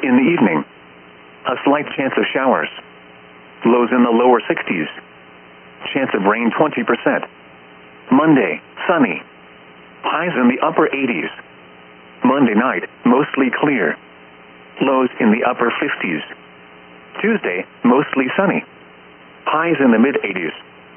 in the evening. A slight chance of showers. Lows in the lower 60s. Chance of rain 20%. Monday, sunny. Highs in the upper 80s. Monday night, mostly clear. Lows in the upper 50s. Tuesday, mostly sunny. Highs in the mid-80s.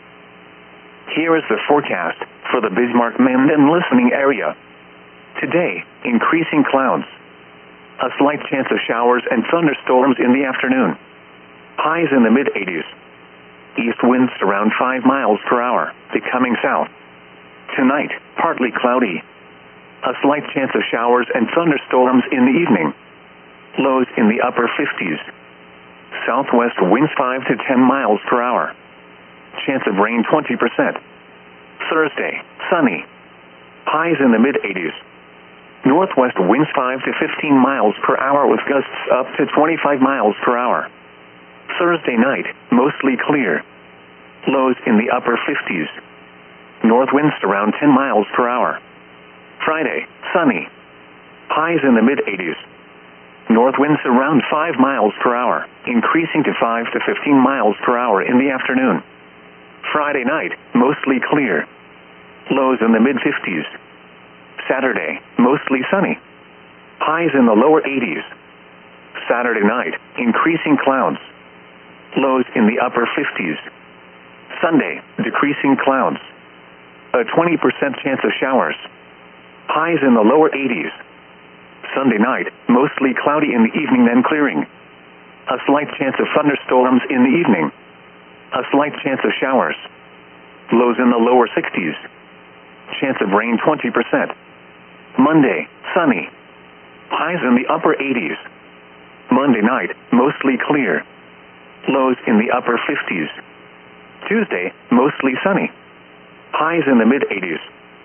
Here is the forecast for the Bismarck-Menden listening area. Today, increasing clouds. A slight chance of showers and thunderstorms in the afternoon. Highs in the mid-80s. East winds around 5 miles per hour, becoming south. Tonight, partly cloudy. A slight chance of showers and thunderstorms in the evening. Lows in the upper 50s. Southwest winds 5 to 10 miles per hour. Chance of rain 20%. Thursday, sunny. Highs in the mid-80s. Northwest winds 5 to 15 miles per hour with gusts up to 25 miles per hour. Thursday night, mostly clear. Lows in the upper 50s. North winds around 10 miles per hour. Friday, sunny. Highs in the mid-80s. North winds around 5 miles per hour, increasing to 5 to 15 miles per hour in the afternoon. Friday night, mostly clear. Lows in the mid-50s. Saturday, mostly sunny. Highs in the lower 80s. Saturday night, increasing clouds. Lows in the upper 50s. Sunday, decreasing clouds. A 20% chance of showers. Highs in the lower 80s. Sunday night, mostly cloudy in the evening, then clearing. A slight chance of thunderstorms in the evening. A slight chance of showers. Lows in the lower 60s. Chance of rain 20%. Monday, sunny. Highs in the upper 80s. Monday night, mostly clear. Lows in the upper 50s. Tuesday, mostly sunny. Highs in the mid-80s.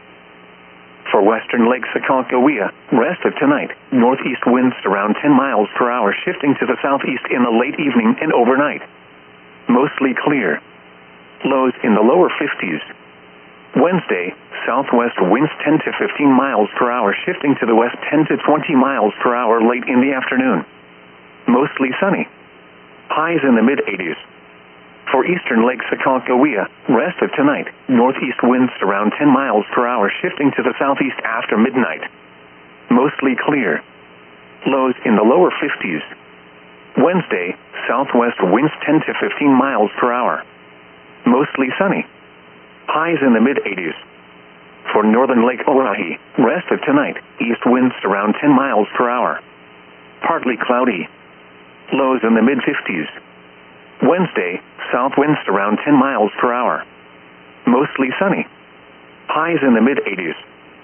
For western Lake Sakakawea, rest of tonight, northeast winds around 10 miles per hour, shifting to the southeast in the late evening and overnight. Mostly clear. Lows in the lower 50s. Wednesday, southwest winds 10 to 15 miles per hour, shifting to the west 10 to 20 miles per hour late in the afternoon. Mostly sunny. Highs in the mid-80s. For eastern Lake Sakakawea, rest of tonight, northeast winds around 10 miles per hour, shifting to the southeast after midnight. Mostly clear. Lows in the lower 50s. Wednesday, southwest winds 10 to 15 miles per hour. Mostly sunny. Highs in the mid-80s. For northern Lake Oahe, rest of tonight, east winds around 10 miles per hour. Partly cloudy. Lows in the mid-50s. Wednesday, south winds around 10 miles per hour. Mostly sunny. Highs in the mid-80s.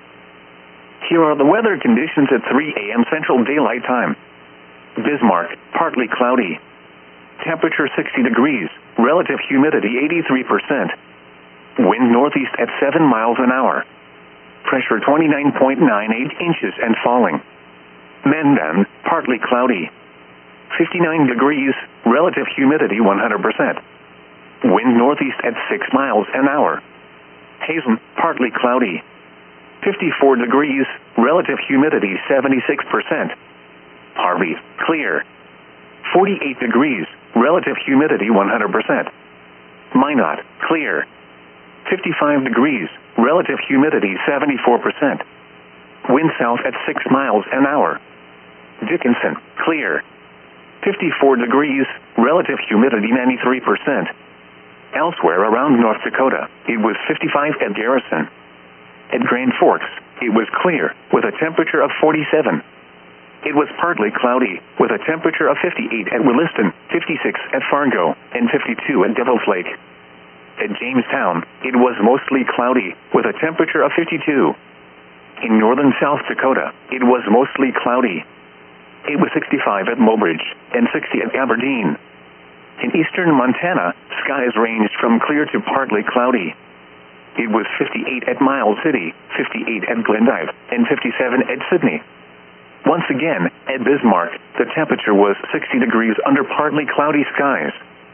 Here are the weather conditions at 3 a.m. Central Daylight Time. Bismarck, partly cloudy. Temperature 60 degrees, relative humidity 83%. Wind northeast at 7 miles an hour. Pressure 29.98 inches and falling. Menden, partly cloudy. 59 degrees, relative humidity 100%. Wind northeast at 6 miles an hour. Hazen, partly cloudy. 54 degrees, relative humidity 76%. Harvey, clear. 48 degrees, relative humidity 100%. Minot, clear. 55 degrees, relative humidity 74%. Wind south at 6 miles an hour. Dickinson, clear. 54 degrees, relative humidity 93%. Elsewhere around North Dakota, it was 55 at Garrison. At Grand Forks, it was clear, with a temperature of 47. It was partly cloudy, with a temperature of 58 at Williston, 56 at Fargo, and 52 at Devil's Lake. At Jamestown, it was mostly cloudy, with a temperature of 52. In northern South Dakota, it was mostly cloudy. It was 65 at Mobridge, and 60 at Aberdeen. In eastern Montana, skies ranged from clear to partly cloudy. It was 58 at Miles City, 58 at Glendive, and 57 at Sydney. Once again, at Bismarck, the temperature was 60 degrees under partly cloudy skies.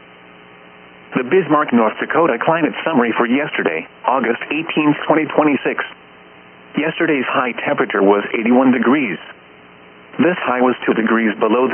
The Bismarck, North Dakota climate summary for yesterday, August 18, 2026. Yesterday's high temperature was 81 degrees. This high was 2 degrees below